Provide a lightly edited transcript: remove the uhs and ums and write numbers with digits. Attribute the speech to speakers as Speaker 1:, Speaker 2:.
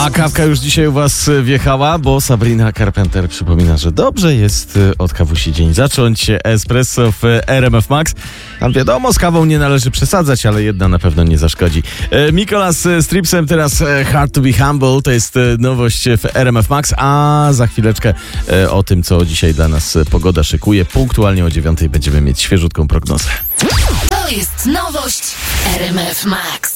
Speaker 1: A kawka już dzisiaj u was wjechała, bo Sabrina Carpenter przypomina, że dobrze jest od kawusi dzień zacząć. Espresso w RMF Max. Tam wiadomo, z kawą nie należy przesadzać, ale jedna na pewno nie zaszkodzi. Mikolas Stripsem, teraz Hard to be Humble, to jest nowość w RMF Max, a za chwileczkę o tym, co dzisiaj dla nas pogoda szykuje. Punktualnie o 9:00 będziemy mieć świeżutką prognozę.
Speaker 2: To jest nowość w RMF Max.